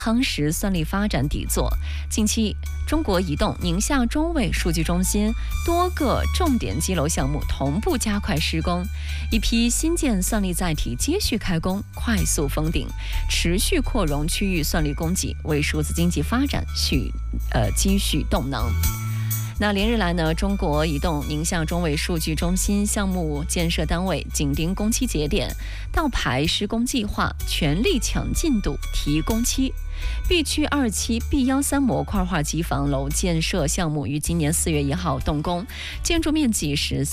夯实算力发展底座。近期，中国移动宁夏中卫数据中心多个重点机楼项目同步加快施工，一批新建算力载体接续开工，快速封顶，持续扩容区域算力供给，为数字经济发展积蓄动能。那连日来呢，中国移动宁夏中卫数据中心项目建设单位紧盯工期节点，倒排施工计划，全力抢进度、提工期。B 区2期 B13模块化机房楼建设项目于今年4月1号动工，建筑面积是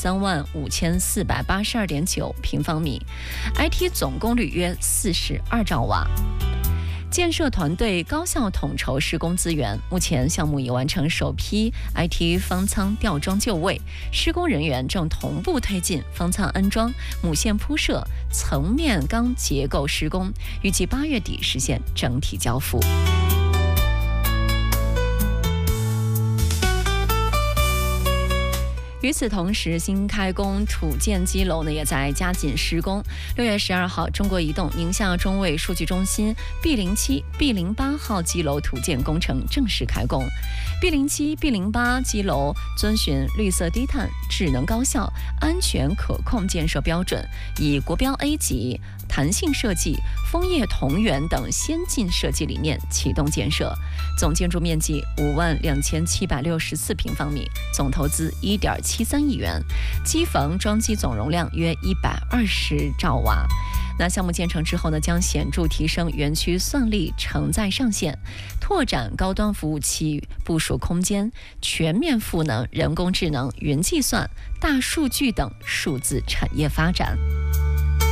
35482.9平方米 ，IT 总功率约42兆瓦。建设团队高效统筹施工资源，目前项目已完成首批 IT 方舱吊装就位，施工人员正同步推进方舱安装、母线铺设、层面钢结构施工，预计8月底实现整体交付。与此同时，新开工土建机楼呢也在加紧施工。6月12号，中国移动宁夏中卫数据中心 B07、B08号机楼土建工程正式开工。B07、B08机楼遵循绿色低碳、智能高效、安全可控建设标准，以国标 A 级、弹性设计、枫叶同源等先进设计理念启动建设，总建筑面积52764平方米，总投资1.73亿元，机房装机总容量约120兆瓦。那项目建成之后呢，将显著提升园区算力承载上限，拓展高端服务器部署空间，全面赋能人工智能、云计算、大数据等数字产业发展。